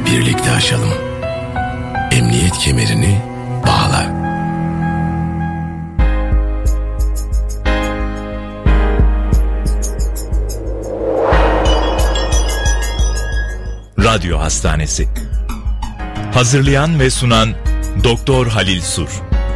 birlikte aşalım. Emniyet kemerini bağla. Radyo Hastanesi. Hazırlayan ve sunan Doktor Halil Sur.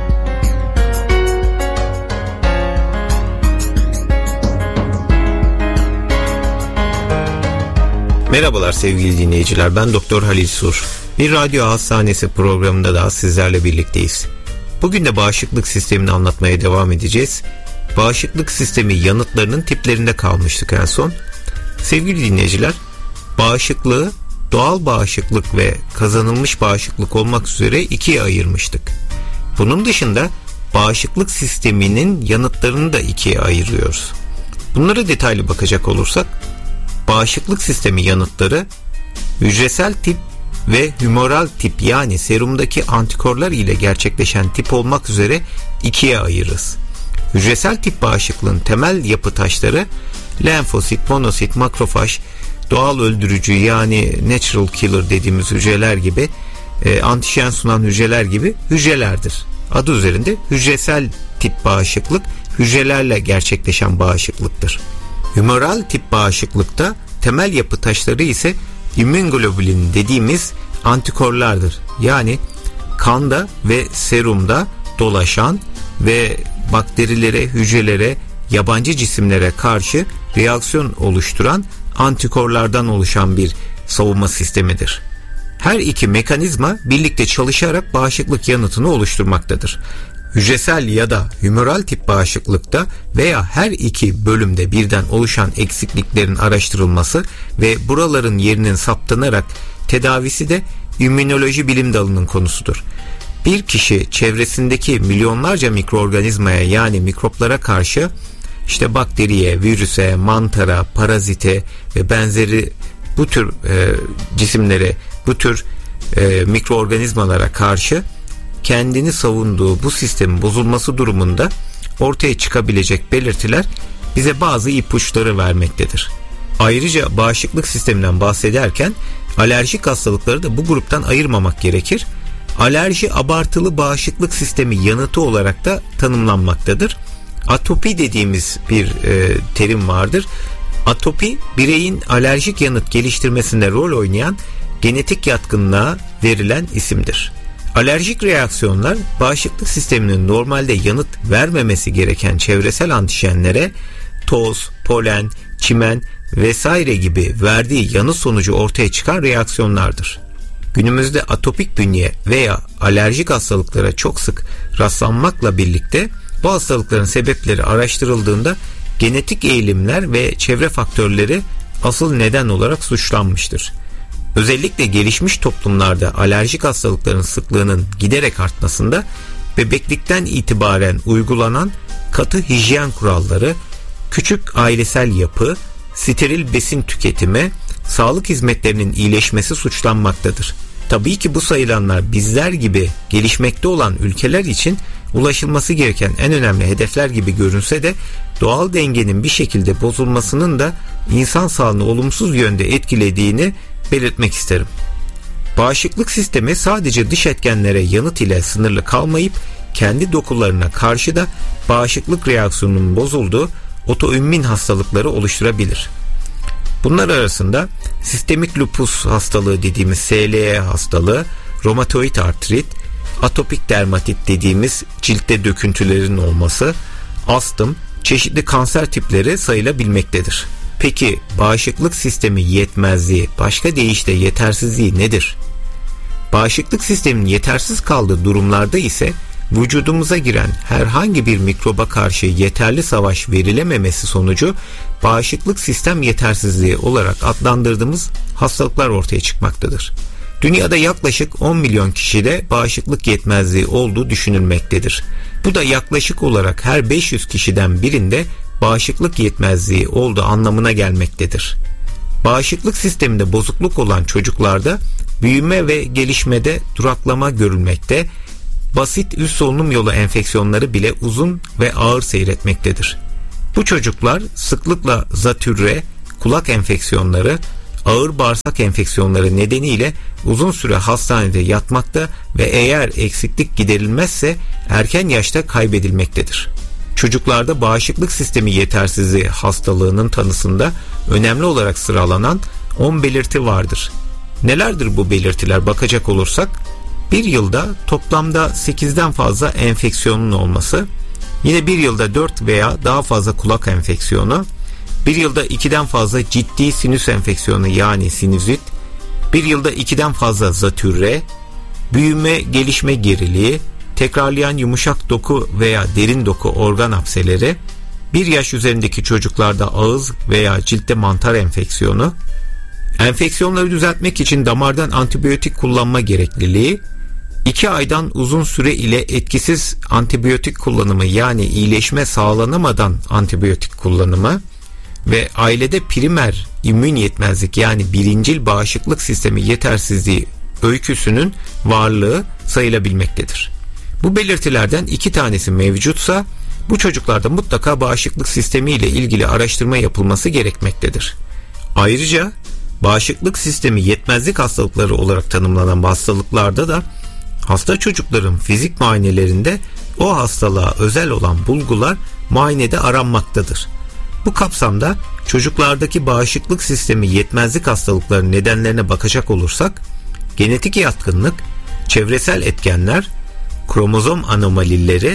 Merhabalar sevgili dinleyiciler, ben Doktor Halil Sur. Bir radyo hastanesi programında daha sizlerle birlikteyiz. Bugün de bağışıklık sistemini anlatmaya devam edeceğiz. Bağışıklık sistemi yanıtlarının tiplerinde kalmıştık en son. Sevgili dinleyiciler, bağışıklığı doğal bağışıklık ve kazanılmış bağışıklık olmak üzere ikiye ayırmıştık. Bunun dışında bağışıklık sisteminin yanıtlarını da ikiye ayırıyoruz. Bunlara detaylı bakacak olursak, bağışıklık sistemi yanıtları hücresel tip ve humoral tip, yani serumdaki antikorlar ile gerçekleşen tip olmak üzere ikiye ayırırız. Hücresel tip bağışıklığın temel yapı taşları lenfosit, monosit, makrofaj, doğal öldürücü yani natural killer dediğimiz hücreler gibi, antijen sunan hücreler gibi hücrelerdir. Adı üzerinde hücresel tip bağışıklık hücrelerle gerçekleşen bağışıklıktır. Humoral tip bağışıklıkta temel yapı taşları ise immünoglobulin dediğimiz antikorlardır. Yani kanda ve serumda dolaşan ve bakterilere, hücrelere, yabancı cisimlere karşı reaksiyon oluşturan antikorlardan oluşan bir savunma sistemidir. Her iki mekanizma birlikte çalışarak bağışıklık yanıtını oluşturmaktadır. Hücresel ya da humoral tip bağışıklıkta veya her iki bölümde birden oluşan eksikliklerin araştırılması ve buraların yerinin saptanarak tedavisi de immünoloji bilim dalının konusudur. Bir kişi çevresindeki milyonlarca mikroorganizmaya, yani mikroplara karşı bakteriye, virüse, mantara, parazite ve benzeri bu tür cisimlere, bu tür mikroorganizmalara karşı kendini savunduğu bu sistemin bozulması durumunda ortaya çıkabilecek belirtiler bize bazı ipuçları vermektedir. Ayrıca bağışıklık sisteminden bahsederken alerjik hastalıkları da bu gruptan ayırmamak gerekir. Alerji abartılı bağışıklık sistemi yanıtı olarak da tanımlanmaktadır. Atopi dediğimiz bir terim vardır. Atopi, bireyin alerjik yanıt geliştirmesinde rol oynayan genetik yatkınlığa verilen isimdir. Alerjik reaksiyonlar, bağışıklık sisteminin normalde yanıt vermemesi gereken çevresel antijenlere toz, polen, çimen vesaire gibi verdiği yanıt sonucu ortaya çıkan reaksiyonlardır. Günümüzde atopik bünye veya alerjik hastalıklara çok sık rastlanmakla birlikte bu hastalıkların sebepleri araştırıldığında genetik eğilimler ve çevre faktörleri asıl neden olarak suçlanmıştır. Özellikle gelişmiş toplumlarda alerjik hastalıkların sıklığının giderek artmasında bebeklikten itibaren uygulanan katı hijyen kuralları, küçük ailesel yapı, steril besin tüketimi, sağlık hizmetlerinin iyileşmesi suçlanmaktadır. Tabii ki bu sayılanlar bizler gibi gelişmekte olan ülkeler için ulaşılması gereken en önemli hedefler gibi görünse de doğal dengenin bir şekilde bozulmasının da insan sağlığını olumsuz yönde etkilediğini belirtmek isterim. Bağışıklık sistemi sadece dış etkenlere yanıt ile sınırlı kalmayıp kendi dokularına karşı da bağışıklık reaksiyonunun bozulduğu otoimmün hastalıkları oluşturabilir. Bunlar arasında sistemik lupus hastalığı dediğimiz SLE hastalığı, romatoid artrit, atopik dermatit dediğimiz ciltte döküntülerin olması, astım, çeşitli kanser tipleri sayılabilmektedir. Peki bağışıklık sistemi yetmezliği, başka deyişle yetersizliği nedir? Bağışıklık sisteminin yetersiz kaldığı durumlarda ise vücudumuza giren herhangi bir mikroba karşı yeterli savaş verilememesi sonucu bağışıklık sistem yetersizliği olarak adlandırdığımız hastalıklar ortaya çıkmaktadır. Dünyada yaklaşık 10 milyon kişide bağışıklık yetmezliği olduğu düşünülmektedir. Bu da yaklaşık olarak her 500 kişiden birinde bağışıklık yetmezliği olduğu anlamına gelmektedir. Bağışıklık sisteminde bozukluk olan çocuklarda büyüme ve gelişmede duraklama görülmekte, basit üst solunum yolu enfeksiyonları bile uzun ve ağır seyretmektedir. Bu çocuklar sıklıkla zatürre, kulak enfeksiyonları, ağır bağırsak enfeksiyonları nedeniyle uzun süre hastanede yatmakta ve eğer eksiklik giderilmezse erken yaşta kaybedilmektedir. Çocuklarda bağışıklık sistemi yetersizliği hastalığının tanısında önemli olarak sıralanan 10 belirti vardır. Nelerdir bu belirtiler bakacak olursak, bir yılda toplamda 8'den fazla enfeksiyonun olması, yine bir yılda 4 veya daha fazla kulak enfeksiyonu, bir yılda 2'den fazla ciddi sinüs enfeksiyonu yani sinüzit, bir yılda 2'den fazla zatürre, büyüme gelişme geriliği, tekrarlayan yumuşak doku veya derin doku organ hapseleri, 1 yaş üzerindeki çocuklarda ağız veya ciltte mantar enfeksiyonu, enfeksiyonları düzeltmek için damardan antibiyotik kullanma gerekliliği, 2 aydan uzun süre ile etkisiz antibiyotik kullanımı yani iyileşme sağlanamadan antibiyotik kullanımı ve ailede primer immün yetmezlik yani birincil bağışıklık sistemi yetersizliği öyküsünün varlığı sayılabilmektedir. Bu belirtilerden 2 tanesi mevcutsa bu çocuklarda mutlaka bağışıklık sistemi ile ilgili araştırma yapılması gerekmektedir. Ayrıca bağışıklık sistemi yetmezlik hastalıkları olarak tanımlanan hastalıklarda da hasta çocukların fizik muayenelerinde o hastalığa özel olan bulgular muayenede aranmaktadır. Bu kapsamda çocuklardaki bağışıklık sistemi yetmezlik hastalıklarının nedenlerine bakacak olursak, genetik yatkınlık, çevresel etkenler, kromozom anomalileri,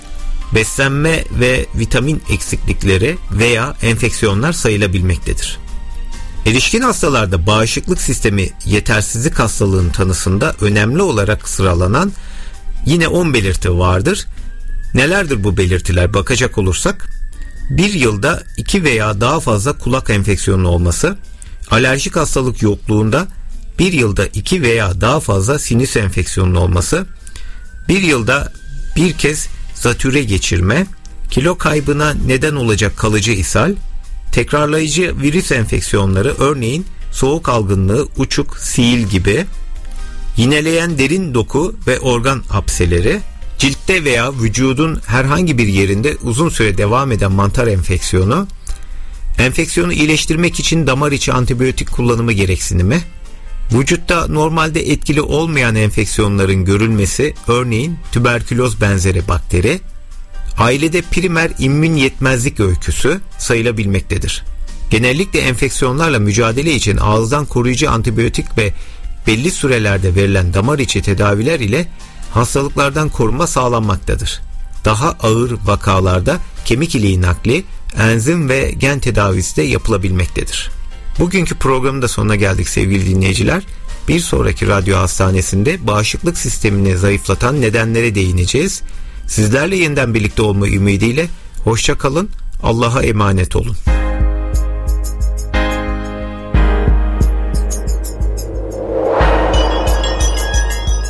beslenme ve vitamin eksiklikleri veya enfeksiyonlar sayılabilmektedir. Erişkin hastalarda bağışıklık sistemi yetersizlik hastalığının tanısında önemli olarak sıralanan yine 10 belirti vardır. Nelerdir bu belirtiler bakacak olursak, bir yılda 2 veya daha fazla kulak enfeksiyonu olması, alerjik hastalık yokluğunda bir yılda 2 veya daha fazla sinüs enfeksiyonu olması, bir yılda bir kez zatüre geçirme, kilo kaybına neden olacak kalıcı ishal, tekrarlayıcı virüs enfeksiyonları örneğin soğuk algınlığı, uçuk, siil gibi, yineleyen derin doku ve organ hapseleri, ciltte veya vücudun herhangi bir yerinde uzun süre devam eden mantar enfeksiyonu, enfeksiyonu iyileştirmek için damar içi antibiyotik kullanımı gereksinimi, vücutta normalde etkili olmayan enfeksiyonların görülmesi örneğin tüberküloz benzeri bakteri, ailede primer immün yetmezlik öyküsü sayılabilmektedir. Genellikle enfeksiyonlarla mücadele için ağızdan koruyucu antibiyotik ve belli sürelerde verilen damar içi tedaviler ile hastalıklardan korunma sağlanmaktadır. Daha ağır vakalarda kemik iliği nakli, enzim ve gen tedavisi de yapılabilmektedir. Bugünkü programın da sonuna geldik sevgili dinleyiciler. Bir sonraki radyo hastanesinde bağışıklık sistemini zayıflatan nedenlere değineceğiz. Sizlerle yeniden birlikte olma ümidiyle hoşça kalın, Allah'a emanet olun.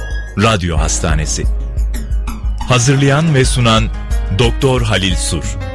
Radyo Hastanesi. Hazırlayan ve sunan Doktor Halil Sur.